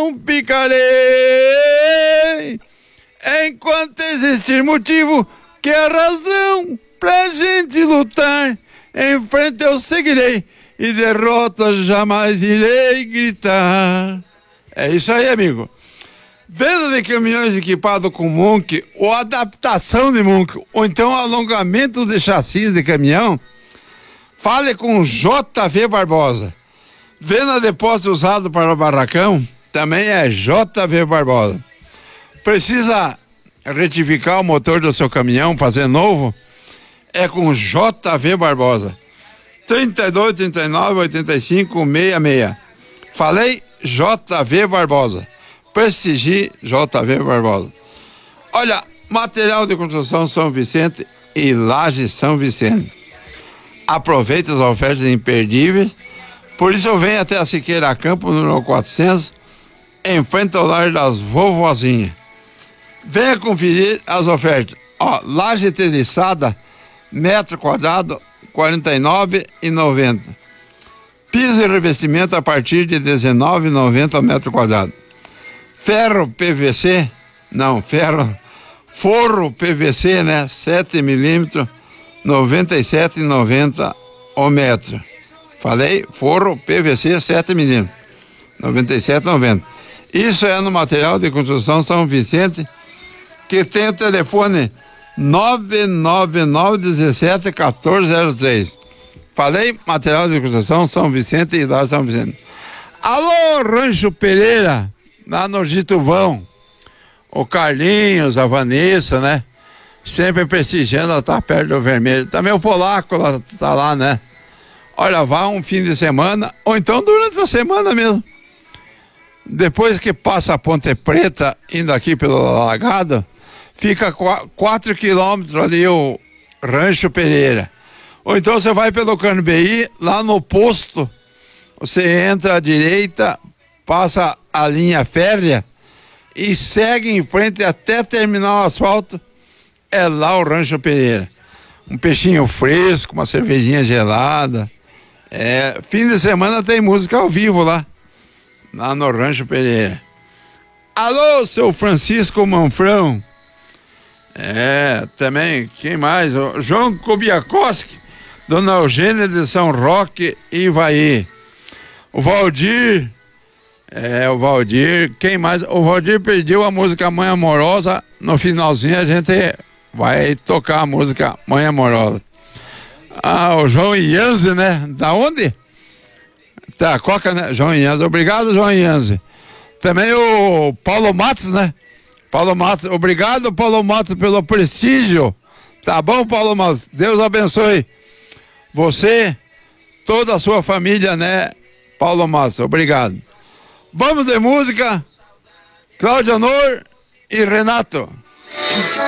não ficarei. Enquanto existir motivo, que é a razão pra gente lutar, em frente eu seguirei e derrota jamais irei gritar. É isso aí, amigo. Venda de caminhões equipados com Monk ou adaptação de Monk, ou então alongamento de chassis de caminhão, fale com JV Barbosa. Venda de poste usado para barracão, também é JV Barbosa. Precisa retificar o motor do seu caminhão, fazer novo? É com JV Barbosa. 32, 39, 85, 66. Falei JV Barbosa. Prestigie JV Barbosa. Olha, material de construção São Vicente e Laje São Vicente. Aproveite as ofertas imperdíveis. Por isso eu venho até a Siqueira Campo, número 400, em frente ao lar das vovozinhas. Venha conferir as ofertas. Ó, laje terliçada, metro quadrado, R$ 49,90. Piso e revestimento a partir de R$ 19,90 ao metro quadrado. Ferro PVC, forro PVC, né? 7 milímetros, R$ 97,90 ao metro. Falei, forro PVC 7 milímetros, R$ 97,90. Isso é no material de construção São Vicente, que tem o telefone 999171403. Falei, material de construção São Vicente e lá São Vicente. Alô, Rancho Pereira, lá no Gituvão. O Carlinhos, a Vanessa, né? Sempre prestigiando, ela tá perto do Vermelho. Também o Polaco lá, tá lá, né? Olha, vá um fim de semana, ou então durante a semana mesmo. Depois que passa a Ponte Preta, indo aqui pelo Alagado, fica 4 quilômetros ali o Rancho Pereira. Ou então você vai pelo Canumbeí, lá no posto, você entra à direita, passa a linha férrea e segue em frente até terminar o asfalto. É lá o Rancho Pereira. Um peixinho fresco, uma cervejinha gelada. Fim de semana tem música ao vivo lá no Rancho Pereira. Alô, seu Francisco Manfrão. Também, quem mais? O João Kobiakoski, Dona Eugênia de São Roque e Ivaí. O Valdir, quem mais? O Valdir pediu a música Mãe Amorosa. No finalzinho a gente vai tocar a música Mãe Amorosa. O João Ianzi, né? Da onde? Tá, Coca, né? João Ianzi. Obrigado, João Ianzi. Também o Paulo Matos, né? Paulo Matos. Obrigado, Paulo Matos, pelo prestígio. Tá bom, Paulo Matos? Deus abençoe você, toda a sua família, né? Paulo Matos, obrigado. Vamos de música. Cláudio Honor e Renato.